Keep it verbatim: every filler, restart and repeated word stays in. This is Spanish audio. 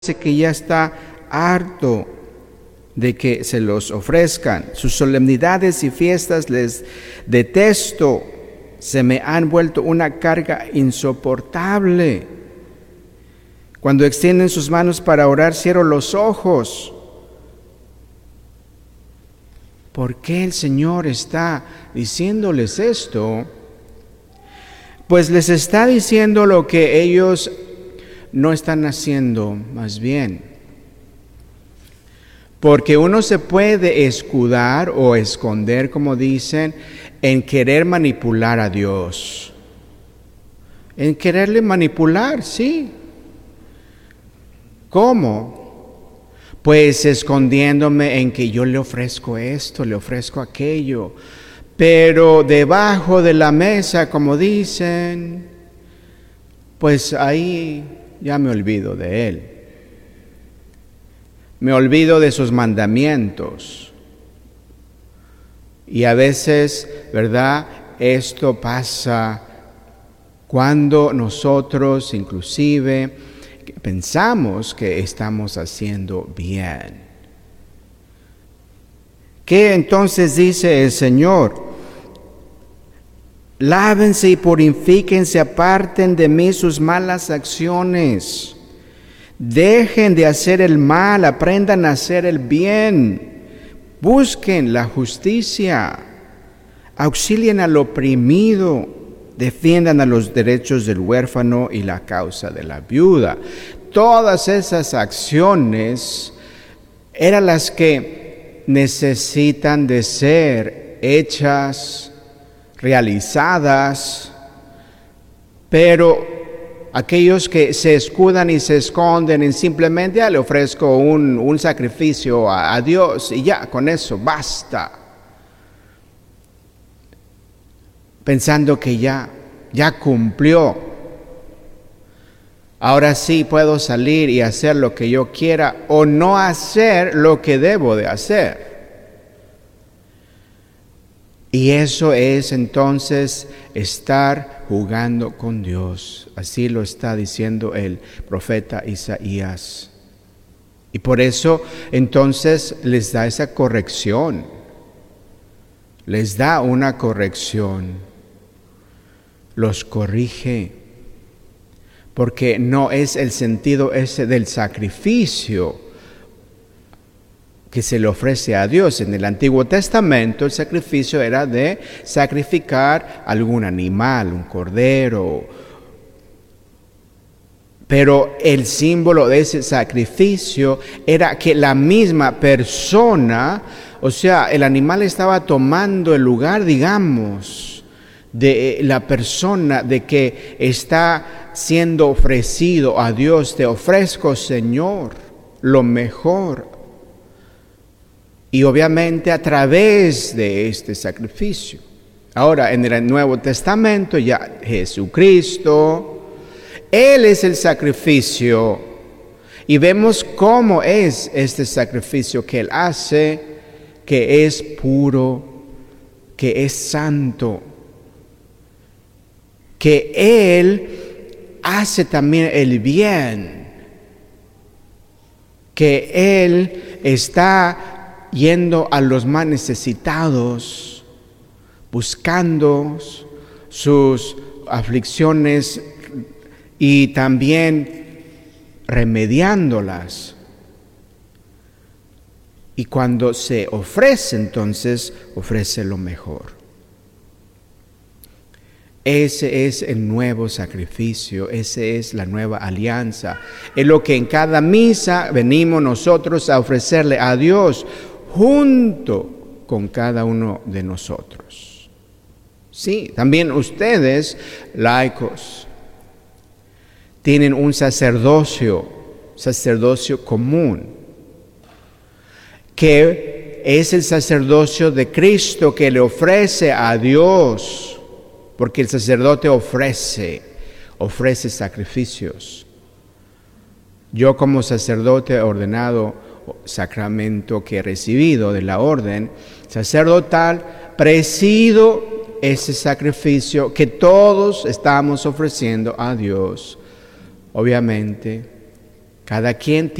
que ya está harto de que se los ofrezcan. Sus solemnidades y fiestas les detesto. Se me han vuelto una carga insoportable. Cuando extienden sus manos para orar, cierro los ojos. ¿Por qué el Señor está diciéndoles esto? Pues les está diciendo lo que ellos no están haciendo, más bien. Porque uno se puede escudar o esconder, como dicen, en querer manipular a Dios. En quererle manipular, sí. ¿Cómo? Pues escondiéndome en que yo le ofrezco esto, le ofrezco aquello. Pero debajo de la mesa, como dicen, pues ahí ya me olvido de Él. Me olvido de sus mandamientos. Y a veces, ¿verdad? Esto pasa cuando nosotros inclusive pensamos que estamos haciendo bien. ¿Qué entonces dice el Señor? Lávense y purifíquense, aparten de mí sus malas acciones. Dejen de hacer el mal, aprendan a hacer el bien. Busquen la justicia. Auxilien al oprimido. Defiendan a los derechos del huérfano y la causa de la viuda. Todas esas acciones eran las que necesitan de ser hechas, realizadas, pero aquellos que se escudan y se esconden y simplemente ya le ofrezco un, un sacrificio a, a Dios y ya con eso basta, pensando que ya, ya cumplió, ahora sí puedo salir y hacer lo que yo quiera o no hacer lo que debo de hacer. Y eso es entonces estar jugando con Dios. Así lo está diciendo el profeta Isaías. Y por eso entonces les da esa corrección. Les da una corrección. Los corrige. Porque no es el sentido ese del sacrificio que se le ofrece a Dios. En el Antiguo Testamento el sacrificio era de sacrificar algún animal, un cordero. Pero el símbolo de ese sacrificio era que la misma persona, o sea, el animal estaba tomando el lugar, digamos, de la persona de que está siendo ofrecido a Dios. Te ofrezco, Señor, lo mejor. Y obviamente a través de este sacrificio. Ahora, en el Nuevo Testamento ya Jesucristo, Él es el sacrificio. Y vemos cómo es este sacrificio que Él hace, que es puro, que es santo. Que Él hace también el bien. Que Él está yendo a los más necesitados, buscando sus aflicciones y también remediándolas. Y cuando se ofrece, entonces ofrece lo mejor. Ese es el nuevo sacrificio, esa es la nueva alianza. Es lo que en cada misa venimos nosotros a ofrecerle a Dios junto con cada uno de nosotros. Sí, también ustedes, laicos, tienen un sacerdocio, sacerdocio común, que es el sacerdocio de Cristo que le ofrece a Dios, porque el sacerdote ofrece, ofrece sacrificios. Yo como sacerdote ordenado, sacramento que he recibido de la orden sacerdotal, presido ese sacrificio que todos estamos ofreciendo a Dios. Obviamente, Cada quien